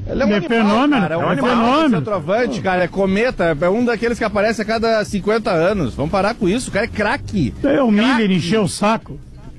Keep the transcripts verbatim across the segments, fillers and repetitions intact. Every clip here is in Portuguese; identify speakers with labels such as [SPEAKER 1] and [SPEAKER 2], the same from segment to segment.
[SPEAKER 1] Ele é um
[SPEAKER 2] é
[SPEAKER 1] animal,
[SPEAKER 2] fenômeno,
[SPEAKER 1] cara. É um
[SPEAKER 2] é
[SPEAKER 1] animal,
[SPEAKER 2] fenômeno.
[SPEAKER 1] centroavante, cara. É cometa. É um daqueles que aparece a cada cinquenta anos. Vamos parar com isso. O cara é craque.
[SPEAKER 2] É o Miller encheu o saco.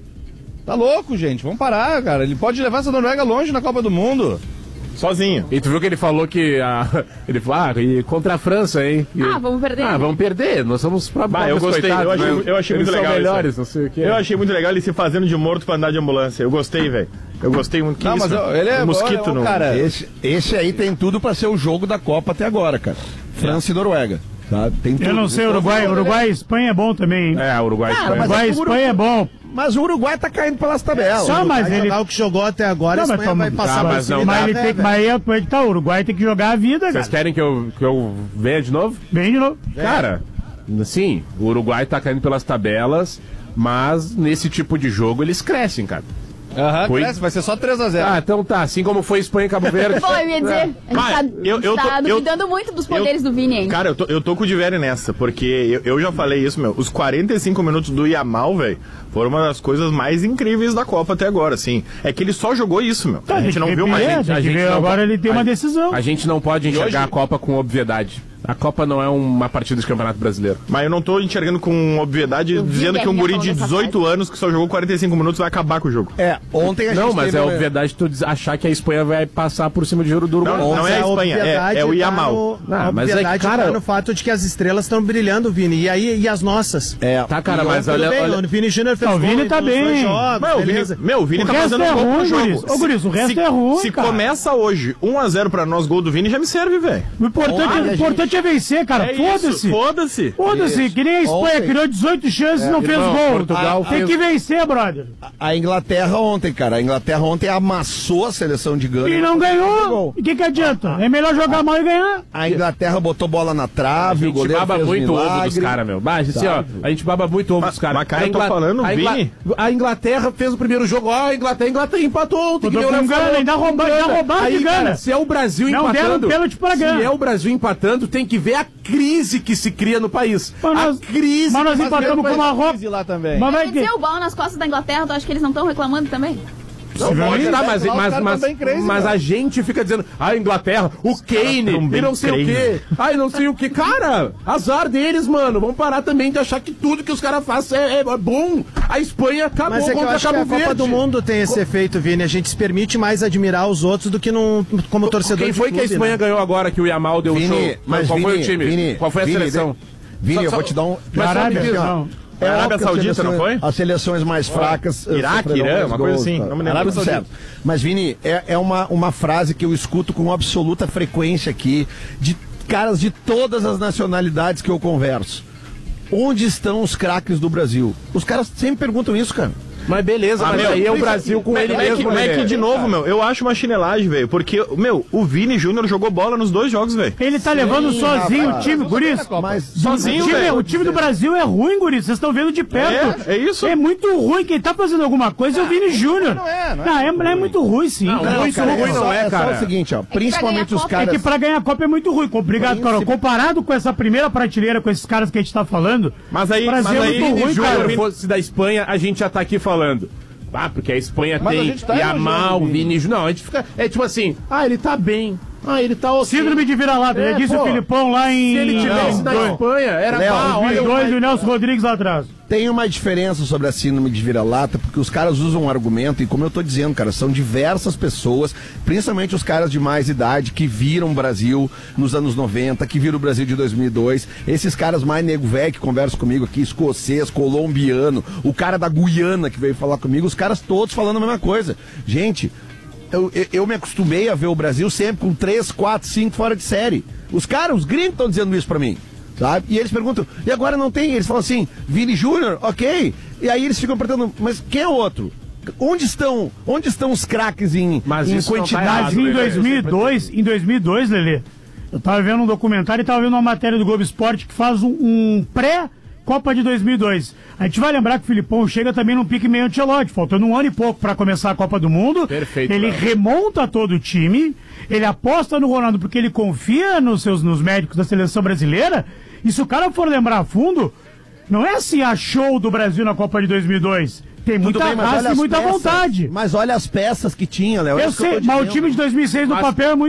[SPEAKER 1] Tá louco, gente. Vamos parar, cara. Ele pode levar essa Noruega longe na Copa do Mundo.
[SPEAKER 3] Sozinho.
[SPEAKER 4] E tu viu que ele falou que a, ele falou, ah, e contra a França, hein? E,
[SPEAKER 5] Ah, vamos perder.
[SPEAKER 4] Ah, vamos perder. Nós somos pra
[SPEAKER 3] Bah, eu gostei,
[SPEAKER 4] coitados,
[SPEAKER 3] eu achei,
[SPEAKER 4] né?
[SPEAKER 3] eu achei
[SPEAKER 4] Eles
[SPEAKER 3] muito
[SPEAKER 4] são
[SPEAKER 3] legal
[SPEAKER 4] melhores,
[SPEAKER 3] isso.
[SPEAKER 4] não sei o quê.
[SPEAKER 3] Eu achei muito legal ele se fazendo de morto pra andar de ambulância. Eu gostei, velho. Eu gostei muito. Que
[SPEAKER 1] Não,
[SPEAKER 3] isso,
[SPEAKER 1] mas eu- ele é
[SPEAKER 3] um
[SPEAKER 1] bom,
[SPEAKER 3] mosquito
[SPEAKER 1] é um
[SPEAKER 3] no...
[SPEAKER 1] cara.
[SPEAKER 6] Esse, esse aí tem tudo pra ser o jogo da Copa até agora, cara. França e Noruega. Sabe? Tem tudo.
[SPEAKER 2] Eu não sei, Uruguai, Uruguai e Espanha é bom também, hein?
[SPEAKER 4] É, Uruguai.
[SPEAKER 6] Cara,
[SPEAKER 4] Espanha.
[SPEAKER 6] mas
[SPEAKER 2] Uruguai e
[SPEAKER 6] é
[SPEAKER 2] Espanha é bom.
[SPEAKER 6] Mas o Uruguai tá caindo pelas tabelas.
[SPEAKER 2] Só, mas
[SPEAKER 7] Vai
[SPEAKER 2] ele...
[SPEAKER 7] jogar o que jogou até agora,
[SPEAKER 2] Não,
[SPEAKER 7] a
[SPEAKER 2] mas
[SPEAKER 7] Espanha vai
[SPEAKER 2] toma-
[SPEAKER 7] passar
[SPEAKER 4] Tá,
[SPEAKER 7] por
[SPEAKER 4] mas
[SPEAKER 7] cima
[SPEAKER 4] não
[SPEAKER 7] da
[SPEAKER 2] Mas ele
[SPEAKER 7] Inglaterra,
[SPEAKER 2] tem que, mas aí é que tá, o Uruguai tem que jogar a vida,
[SPEAKER 4] Vocês
[SPEAKER 2] cara.
[SPEAKER 4] querem que eu, que eu venha de novo?
[SPEAKER 2] Vem de novo.
[SPEAKER 4] Cara, sim, o Uruguai tá caindo pelas tabelas, mas nesse tipo de jogo eles crescem, cara.
[SPEAKER 1] Aham,
[SPEAKER 4] Foi.
[SPEAKER 1] cresce, vai ser só três a zero.
[SPEAKER 4] Ah, então tá, assim como foi Espanha e Cabo Verde.
[SPEAKER 5] Bom, eu ia dizer, a gente
[SPEAKER 3] Vai,
[SPEAKER 5] tá,
[SPEAKER 3] eu- eu
[SPEAKER 5] tá
[SPEAKER 3] tô- eu-
[SPEAKER 5] duvidando muito dos poderes
[SPEAKER 3] eu-
[SPEAKER 5] do Vini ainda.
[SPEAKER 3] Cara, eu tô, eu tô com o Diverio nessa, porque eu, eu já falei isso, meu. Os quarenta e cinco minutos do Yamal, velho, foram uma das coisas mais incríveis da Copa até agora, assim. É que ele só jogou isso, meu.
[SPEAKER 2] Tá,
[SPEAKER 3] A gente
[SPEAKER 2] tem
[SPEAKER 3] não
[SPEAKER 2] que
[SPEAKER 3] viu mais.
[SPEAKER 2] ver,
[SPEAKER 4] gente-
[SPEAKER 2] tem
[SPEAKER 4] a
[SPEAKER 2] que
[SPEAKER 4] gente
[SPEAKER 2] ver,
[SPEAKER 4] não-
[SPEAKER 2] agora ele tem uma
[SPEAKER 4] a-
[SPEAKER 2] decisão.
[SPEAKER 4] A gente não pode enxergar
[SPEAKER 3] hoje-
[SPEAKER 4] a Copa com obviedade. A Copa não é uma partida de Campeonato Brasileiro.
[SPEAKER 3] Mas eu não tô enxergando com obviedade
[SPEAKER 5] Eu vi
[SPEAKER 3] dizendo
[SPEAKER 5] o
[SPEAKER 3] que um
[SPEAKER 5] Guerrinha
[SPEAKER 3] guri de
[SPEAKER 5] falando essa
[SPEAKER 3] dezoito anos que só jogou quarenta e cinco minutos vai acabar com o jogo.
[SPEAKER 6] É, ontem a gente
[SPEAKER 4] Não, mas
[SPEAKER 6] teve
[SPEAKER 4] é
[SPEAKER 6] uma-
[SPEAKER 4] obviedade tu diz- achar que a Espanha vai passar por cima de ouro do Uruguai.
[SPEAKER 3] Não, não é a Espanha, é, é o Yamal.
[SPEAKER 7] Tá no,
[SPEAKER 4] Ah,
[SPEAKER 7] a
[SPEAKER 4] mas é que,
[SPEAKER 7] obviedade
[SPEAKER 4] cara-
[SPEAKER 7] tá no fato de que as estrelas estão brilhando, Vini. E aí, e as nossas?
[SPEAKER 6] É,
[SPEAKER 4] Tá, cara,
[SPEAKER 6] e
[SPEAKER 4] mas
[SPEAKER 6] ontem-
[SPEAKER 4] olha,
[SPEAKER 7] Tudo bem,
[SPEAKER 4] olha-
[SPEAKER 7] o Vini Júnior fez
[SPEAKER 2] Não, o
[SPEAKER 7] gol
[SPEAKER 2] Vini
[SPEAKER 7] em
[SPEAKER 2] tá
[SPEAKER 7] todos os
[SPEAKER 2] bem.
[SPEAKER 7] dois jogos,
[SPEAKER 3] Meu, o Vini,
[SPEAKER 7] beleza.
[SPEAKER 3] meu, o Vini
[SPEAKER 2] O
[SPEAKER 3] tá
[SPEAKER 2] resto
[SPEAKER 3] fazendo
[SPEAKER 2] é
[SPEAKER 3] um gol
[SPEAKER 2] ruim,
[SPEAKER 3] pro jogo.
[SPEAKER 2] Guris. Ô, Guris, o resto
[SPEAKER 3] se,
[SPEAKER 2] é ruim,
[SPEAKER 3] Se
[SPEAKER 2] cara.
[SPEAKER 3] começa hoje um a zero pra nós, gol do Vini, já me serve, velho.
[SPEAKER 2] O importante,
[SPEAKER 6] Ontem
[SPEAKER 2] é,
[SPEAKER 6] a
[SPEAKER 2] o
[SPEAKER 6] gente-
[SPEAKER 2] importante é vencer, cara.
[SPEAKER 3] É
[SPEAKER 2] Foda-se.
[SPEAKER 3] isso, foda-se.
[SPEAKER 2] Foda-se, que nem a Espanha
[SPEAKER 6] Ontem-
[SPEAKER 2] criou dezoito chances e não fez
[SPEAKER 4] irmão,
[SPEAKER 2] gol.
[SPEAKER 4] Portugal
[SPEAKER 2] Ah, tem
[SPEAKER 4] fez-
[SPEAKER 2] que vencer, brother.
[SPEAKER 6] A Inglaterra ontem, cara. A Inglaterra ontem amassou a seleção de Gana.
[SPEAKER 2] E não ganhou.
[SPEAKER 6] Gol.
[SPEAKER 2] E o que, que adianta? É melhor jogar mal e ganhar.
[SPEAKER 6] A Inglaterra botou bola na
[SPEAKER 4] A
[SPEAKER 6] trave, o
[SPEAKER 4] gente
[SPEAKER 6] goleiro
[SPEAKER 4] baba
[SPEAKER 6] fez
[SPEAKER 4] muito ovo
[SPEAKER 6] milagre.
[SPEAKER 4] dos caras, meu. Bah, assim, ó, a gente baba muito ovo
[SPEAKER 3] Mas-
[SPEAKER 4] dos caras.
[SPEAKER 3] mas, cara,
[SPEAKER 4] A
[SPEAKER 3] eu tô
[SPEAKER 4] Ingla-
[SPEAKER 3] falando,
[SPEAKER 4] a Ingla-
[SPEAKER 3] Vini.
[SPEAKER 4] A Inglaterra fez o primeiro jogo. Ó, a Inglaterra, a Inglaterra empatou. Tem que
[SPEAKER 2] Botou
[SPEAKER 4] ver o
[SPEAKER 2] com
[SPEAKER 4] Léo
[SPEAKER 2] Gana,
[SPEAKER 4] falou.
[SPEAKER 2] ainda rouba- ainda roubaram de
[SPEAKER 4] Aí,
[SPEAKER 2] Gana.
[SPEAKER 4] cara, se é o Brasil
[SPEAKER 2] Não deram
[SPEAKER 4] empatando...
[SPEAKER 2] pênalti pra Gana.
[SPEAKER 4] Se é o Brasil empatando, tem que ver a crise que se cria no país.
[SPEAKER 2] Mas nós-
[SPEAKER 4] a crise...
[SPEAKER 2] mas nós
[SPEAKER 4] que-
[SPEAKER 2] empatamos com o Marrocos.
[SPEAKER 1] lá também.
[SPEAKER 2] Mas
[SPEAKER 5] Eu
[SPEAKER 2] vai
[SPEAKER 5] ia
[SPEAKER 2] que...
[SPEAKER 5] dizer, o bal nas costas da Inglaterra, tu acha que eles não estão reclamando também?
[SPEAKER 4] Não, pode tá, mas,
[SPEAKER 1] Lá os
[SPEAKER 4] mas,
[SPEAKER 1] caras
[SPEAKER 4] mas,
[SPEAKER 1] tão bem crazy,
[SPEAKER 4] mas
[SPEAKER 1] cara.
[SPEAKER 4] a gente fica dizendo, ah, Inglaterra, o Kane,
[SPEAKER 3] tão bem
[SPEAKER 4] e não sei o
[SPEAKER 3] crazy.
[SPEAKER 4] quê, ai, não sei o quê. Cara, azar deles, mano. Vamos parar também de achar que tudo que os caras fazem é, é bom. A Espanha acabou
[SPEAKER 7] Mas é que eu
[SPEAKER 4] contra
[SPEAKER 7] acho que
[SPEAKER 4] Cabo
[SPEAKER 7] a Copa
[SPEAKER 4] Verde.
[SPEAKER 7] do Mundo tem esse efeito, Vini. A gente se permite mais admirar os outros do que num, como torcedor
[SPEAKER 4] Quem
[SPEAKER 7] de
[SPEAKER 4] foi que a
[SPEAKER 7] clube,
[SPEAKER 4] Espanha
[SPEAKER 7] né?
[SPEAKER 4] ganhou agora que o Yamal deu o
[SPEAKER 6] Vini,
[SPEAKER 4] show?
[SPEAKER 6] mas
[SPEAKER 4] Qual foi
[SPEAKER 6] Vini,
[SPEAKER 4] o time?
[SPEAKER 6] Vini,
[SPEAKER 4] Qual foi a
[SPEAKER 6] Vini,
[SPEAKER 4] seleção?
[SPEAKER 6] Vini,
[SPEAKER 4] Só-
[SPEAKER 6] eu
[SPEAKER 4] só-
[SPEAKER 6] vou te dar um...
[SPEAKER 4] Mas só me
[SPEAKER 2] Arábia,
[SPEAKER 4] diz, ó,
[SPEAKER 2] não.
[SPEAKER 6] É
[SPEAKER 3] Arábia
[SPEAKER 6] óbvio que as
[SPEAKER 3] Saudita, não
[SPEAKER 6] seleções-
[SPEAKER 3] foi?
[SPEAKER 6] As seleções mais fracas... eh,
[SPEAKER 3] Iraque,
[SPEAKER 6] sofrerão
[SPEAKER 3] Irã,
[SPEAKER 6] mais
[SPEAKER 3] uma coisa
[SPEAKER 6] gols,
[SPEAKER 3] assim,
[SPEAKER 6] tá.
[SPEAKER 3] não me lembro.
[SPEAKER 6] Tudo
[SPEAKER 3] Arábia Saudita.
[SPEAKER 6] certo. Mas, Vini, é, é uma, uma frase que eu escuto com absoluta frequência aqui, de caras de todas as nacionalidades que eu converso. Onde estão os craques do Brasil? Os caras sempre perguntam isso, cara.
[SPEAKER 4] Mas beleza,
[SPEAKER 3] Ah,
[SPEAKER 4] mas
[SPEAKER 3] meu,
[SPEAKER 4] aí é o
[SPEAKER 6] isso-
[SPEAKER 4] Brasil com
[SPEAKER 3] Mas
[SPEAKER 4] ele
[SPEAKER 3] é
[SPEAKER 4] mesmo,
[SPEAKER 3] que,
[SPEAKER 4] né?
[SPEAKER 3] é que, de novo, meu, eu acho uma chinelagem, velho. Porque, meu, o Vini Júnior jogou bola nos dois jogos, velho.
[SPEAKER 2] Ele tá levando sozinho
[SPEAKER 6] rapaz.
[SPEAKER 2] o time, Guris.
[SPEAKER 6] Mas
[SPEAKER 3] Sozinho,
[SPEAKER 2] o time,
[SPEAKER 3] velho.
[SPEAKER 2] o time do Brasil é ruim, Guris. Vocês estão vendo de perto.
[SPEAKER 3] É, é isso.
[SPEAKER 2] É muito ruim. Quem tá fazendo alguma coisa é o Vini Júnior.
[SPEAKER 1] não é, não é
[SPEAKER 2] Não, é, não é muito ruim, sim.
[SPEAKER 4] Não,
[SPEAKER 2] cara.
[SPEAKER 4] ruim,
[SPEAKER 6] cara,
[SPEAKER 4] ruim não
[SPEAKER 6] só,
[SPEAKER 4] é,
[SPEAKER 6] só
[SPEAKER 4] cara.
[SPEAKER 6] o seguinte, ó. Principalmente
[SPEAKER 5] ganhar
[SPEAKER 6] os
[SPEAKER 5] a Copa
[SPEAKER 2] É
[SPEAKER 6] caras...
[SPEAKER 2] que pra ganhar a Copa é muito ruim. Obrigado, Carol. Comparado com essa primeira prateleira, com esses caras que a gente tá falando,
[SPEAKER 3] Mas aí,
[SPEAKER 2] o Brasil
[SPEAKER 3] mas
[SPEAKER 2] é
[SPEAKER 3] aí,
[SPEAKER 2] muito ruim,
[SPEAKER 4] Se o
[SPEAKER 2] cara.
[SPEAKER 4] Júnior fosse da Espanha, a gente já tá aqui falando. Ah, porque a Espanha
[SPEAKER 1] Mas a
[SPEAKER 4] tem
[SPEAKER 1] gente tá
[SPEAKER 4] Yamal,
[SPEAKER 1] elogiando o Vini.
[SPEAKER 4] Vini... Não, a gente fica... É tipo assim, ah, ele tá bem. Ah, ele tá... ok.
[SPEAKER 2] Síndrome de vira-lata.
[SPEAKER 4] É,
[SPEAKER 2] Já disse
[SPEAKER 4] pô,
[SPEAKER 2] o Filipão lá em...
[SPEAKER 4] Se ele tivesse
[SPEAKER 2] Não,
[SPEAKER 4] na
[SPEAKER 2] dois.
[SPEAKER 4] Espanha, era...
[SPEAKER 6] Léo,
[SPEAKER 4] ah,
[SPEAKER 2] Os
[SPEAKER 4] olha,
[SPEAKER 2] dois e o Nelson Rodrigues lá atrás.
[SPEAKER 6] Tem uma diferença sobre a síndrome de vira-lata, porque os caras usam um argumento, e como eu tô dizendo, cara, são diversas pessoas, principalmente os caras de mais idade, que viram o Brasil nos anos noventa, que viram o Brasil de dois mil e dois, esses caras mais nego velho que conversam comigo aqui, escocês, colombiano, o cara da Guiana que veio falar comigo, os caras todos falando a mesma coisa. Gente, eu, eu, eu me acostumei a ver o Brasil sempre com três, quatro, cinco fora de série. Os caras, os gringos estão dizendo isso pra mim. Sabe? E eles perguntam, e agora não tem? Eles falam assim, Vini Júnior, ok. E aí eles ficam perguntando, mas quem é o outro? Onde estão, onde estão os craques em,
[SPEAKER 4] Mas
[SPEAKER 6] em
[SPEAKER 4] isso não tá
[SPEAKER 6] quantidade?
[SPEAKER 4] errado,
[SPEAKER 2] Mas em
[SPEAKER 4] Lelê.
[SPEAKER 2] dois mil e dois, em dois mil e dois, Lelê, eu tava vendo um documentário e tava vendo uma matéria do Globo Esporte que faz um, um pré-Copa de dois mil e dois. A gente vai lembrar que o Filipão chega também num pique meio Ancelotti, faltando um ano e pouco pra começar a Copa do Mundo.
[SPEAKER 4] Perfeito,
[SPEAKER 2] Ele
[SPEAKER 4] Léo.
[SPEAKER 2] remonta todo o time, ele aposta no Ronaldo porque ele confia nos seus nos médicos da seleção brasileira. E se o cara for lembrar a fundo, não é assim a show do Brasil na Copa de dois mil e dois. Tem muita
[SPEAKER 6] Tudo bem, mas
[SPEAKER 2] raça
[SPEAKER 6] olha
[SPEAKER 2] e
[SPEAKER 6] as
[SPEAKER 2] muita
[SPEAKER 6] peças.
[SPEAKER 2] vontade.
[SPEAKER 6] Mas olha as peças que tinha, Léo. é
[SPEAKER 2] Eu
[SPEAKER 6] isso que eu
[SPEAKER 2] sei,
[SPEAKER 6] tô
[SPEAKER 2] mas o
[SPEAKER 6] dizendo.
[SPEAKER 2] time de dois mil e seis no
[SPEAKER 4] Mas-
[SPEAKER 2] papel é muito